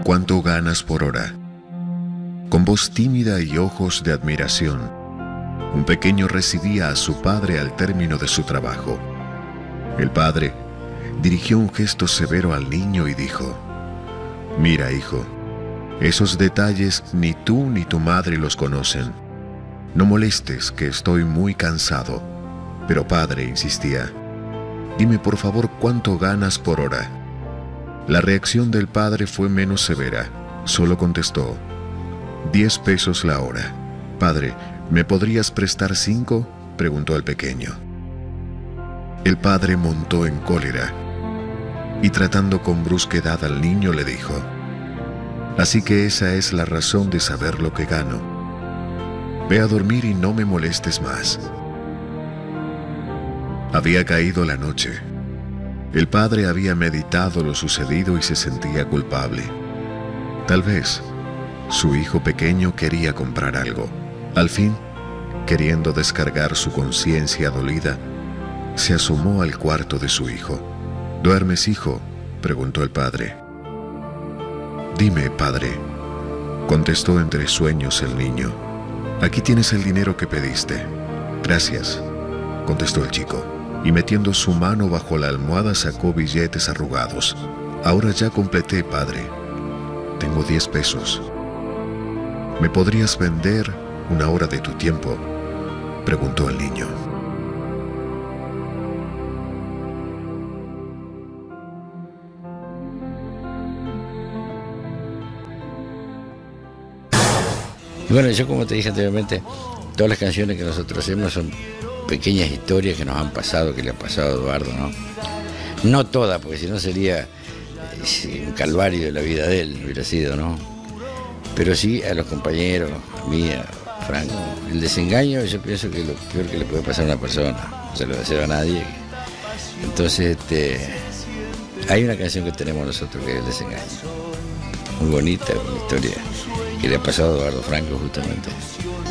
¿Cuánto ganas por hora? Con voz tímida y ojos de admiración, un pequeño recibía a su padre al término de su trabajo. El padre dirigió un gesto severo al niño y dijo: «Mira, hijo, esos detalles ni tú ni tu madre los conocen. No molestes, que estoy muy cansado». «Pero padre», insistía, «dime por favor cuánto ganas por hora». La reacción del padre fue menos severa. Solo contestó: 10 pesos la hora. «Padre, ¿me podrías prestar 5?», preguntó el pequeño. El padre montó en cólera y, tratando con brusquedad al niño, le dijo: «Así que esa es la razón de saber lo que gano. Ve a dormir y no me molestes más». Había caído la noche. El padre había meditado lo sucedido y se sentía culpable. Tal vez su hijo pequeño quería comprar algo. Al fin, queriendo descargar su conciencia dolida, se asomó al cuarto de su hijo. «¿Duermes, hijo?», preguntó el padre. «Dime, padre», contestó entre sueños el niño. «Aquí tienes el dinero que pediste». «Gracias», contestó el chico, y metiendo su mano bajo la almohada sacó billetes arrugados. «Ahora ya completé, padre. Tengo 10 pesos. ¿Me podrías vender una hora de tu tiempo?», preguntó el niño. Bueno, yo, como te dije anteriormente, todas las canciones que nosotros hacemos son pequeñas historias que nos han pasado, que le ha pasado a Eduardo, ¿no? No todas, porque si no sería un calvario de la vida de él, hubiera sido, ¿no? Pero sí a los compañeros, a mí, a Franco. El desengaño, yo pienso que es lo peor que le puede pasar a una persona, no se lo deseo a nadie. Entonces, hay una canción que tenemos nosotros que es El desengaño. Muy bonita, una historia que le ha pasado a Eduardo Franco, justamente.